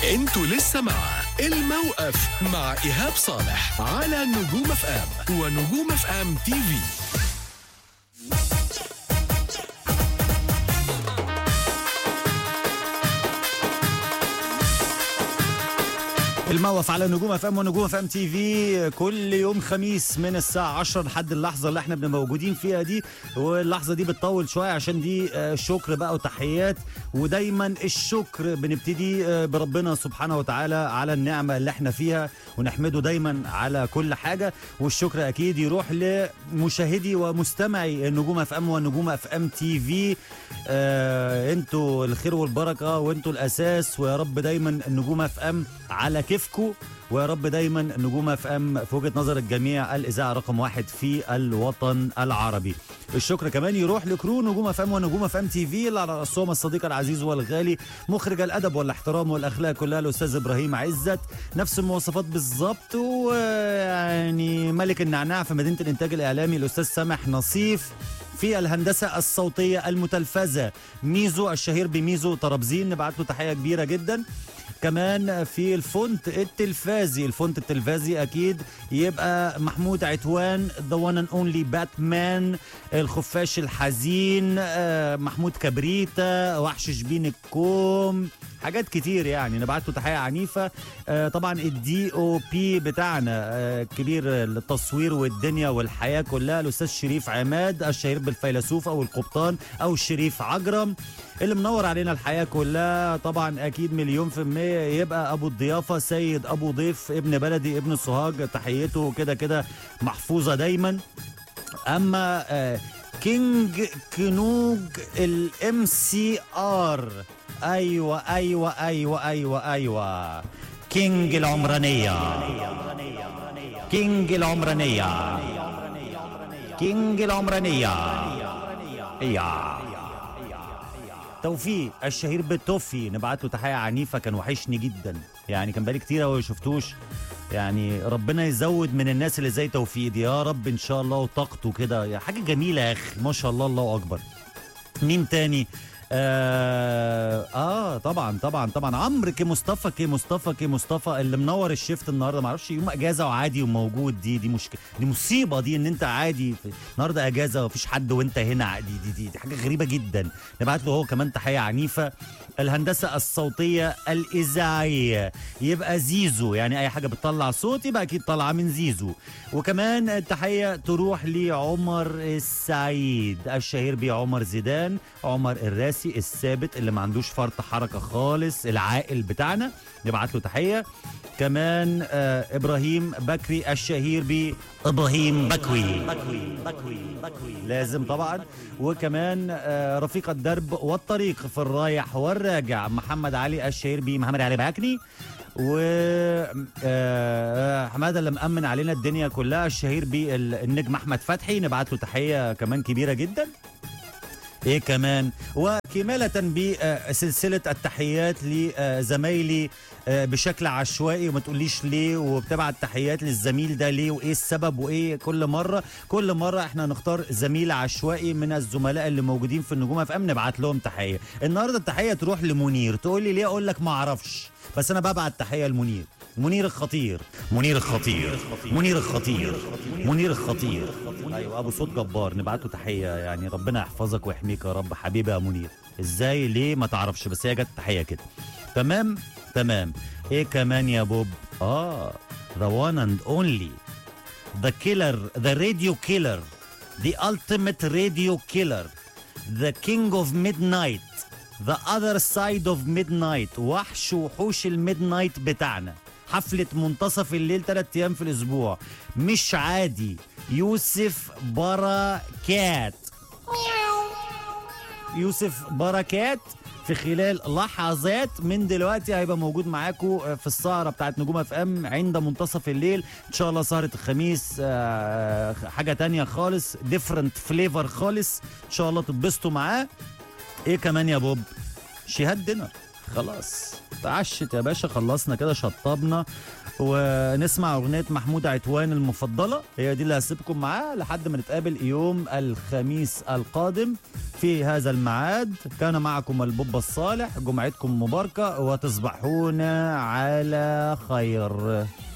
انتوا لسه مع الموقف مع إيهاب صالح على نجوم اف ام ونجوم اف ام تي في. الموقف على نجوم اف ام ونجوم اف ام تي في كل يوم خميس من الساعه 10 لحد اللحظه اللي احنا بنبقى موجودين فيها دي، واللحظه دي بتطول شويه عشان دي شكر بقى وتحيات، ودايما الشكر بنبتدي بربنا سبحانه وتعالى على النعمه اللي احنا فيها، ونحمده دايما على كل حاجه. والشكر اكيد يروح لمشاهدي ومستمعي نجوم اف ام ونجوم اف ام تي في. انتوا الخير والبركه وانتوا الاساس، ويا رب دايما نجوم اف ام على كيفكم، ويا رب دايما نجوم اف ام في وجهه نظر الجميع الاذاعه رقم 1 في الوطن العربي. الشكر كمان يروح لكرو نجوم اف ام ونجوم اف ام تي في اللي على راسهم الصديق العزيز والغالي مخرج الادب والاحترام والاخلاق كلها الاستاذ ابراهيم عزت، نفس المواصفات بالظبط، ويعني ملك النعناع في مدينه الانتاج الاعلامي الاستاذ سامح نصيف. في الهندسه الصوتيه المتلفزه ميزو الشهير بميزو طرابزين، نبعت له تحيه كبيره جدا. كمان في الفونت التلفازي اكيد يبقى محمود عتوان ذا وان اند اونلي باتمان، الخفاش الحزين، محمود كبريتا، وحش شبين الكوم، حاجات كتير يعني نبعت له تحيه عنيفه. طبعا الدي او بي بتاعنا كبير التصوير والدنيا والحياه كلها الاستاذ شريف عماد الشهير بالفيلسوف او القبطان او الشريف عجرم، اللي منور علينا الحياه كلها. طبعا اكيد 100% يبقى ابو الضيافه سيد ابو ضيف ابن بلدي ابن السوهاج، تحيته كده كده محفوظه دايما. اما كينج كنوج الام سي ار، ايوه كينج العمرانيه، يا توفيق الشهير بالتوفي، نبعت له تحيه عنيفه، كان وحشني جدا يعني، كان بقالي كتير قوي شفتوش يعني. ربنا يزود من الناس اللي زي توفيق دي يا رب ان شاء الله، وطاقته كده حاجه جميله يا اخي ما شاء الله، الله اكبر. مين تاني؟ طبعا عمرو كي مصطفى اللي منور الشيفت النهارده، ما اعرفش يوم اجازه وعادي وموجود، دي مشكله، دي مصيبه دي ان انت عادي النهارده اجازه ومفيش حد وانت هنا، دي حاجه غريبه جدا. نبعت له هو كمان تحيه عنيفه. الهندسه الصوتيه الاذاعيه يبقى زيزو، يعني اي حاجه بتطلع صوت يبقى اكيد طالعه من زيزو. وكمان التحيه تروح لعمر السعيد الشهير بعمر زيدان، عمر الراسي الثابت اللي ما عندوش فرط حركه خالص، العاقل بتاعنا، نبعت له تحيه. كمان ابراهيم بكري الشهير بابراهيم بكوي لازم طبعا. وكمان رفيق الدرب والطريق في الرايح والراجع محمد علي الشهير بمحمد علي باكني، وحماده اللي مأمن علينا الدنيا كلها الشهير بالنجم احمد فتحي، نبعت له تحيه كمان كبيره جدا. ايه كمان؟ وكمالة بسلسلة التحيات لزمايلي بشكل عشوائي، وما تقوليش ليه، وبتبعت تحيات للزميل ده ليه وايه السبب وايه. كل مرة احنا نختار زميل عشوائي من الزملاء اللي موجودين في النجوم اف ام نبعت لهم تحية. النهارده التحية تروح لمنير، تقول لي ليه؟ اقول لك ما اعرفش، بس انا ببعت تحية لمنير، منير الخطير. ايوه ابو صوت جبار، نبعت له تحيه يعني، ربنا يحفظك ويحميك يا رب حبيبي يا منير. ازاي ليه ما تعرفش، بس هي جت تحيه كده. تمام. ايه كمان يا بوب؟ the one and only the killer, the radio killer, the ultimate radio killer, the king of midnight, the other side of midnight، وحش وحوش الميدنايت بتاعنا، حفلة منتصف الليل 3 أيام في الأسبوع، مش عادي. يوسف بركات في خلال لحظات من دلوقتي هيبقى موجود معاكم في السهرة بتاعت نجوم اف ام عند منتصف الليل ان شاء الله. سهرة الخميس حاجة تانية خالص، ديفرنت فليفر خالص، ان شاء الله تتبسطوا معاه. ايه كمان يا بوب؟ شهاد دينر، خلاص تعشت يا باشا، خلصنا كده شطبنا، ونسمع اغنيه محمود عتوان المفضله، هي دي اللي هسيبكم معاها لحد ما نتقابل يوم الخميس القادم في هذا الميعاد. كان معكم البوب الصالح، جمعتكم مباركة وتصبحون على خير.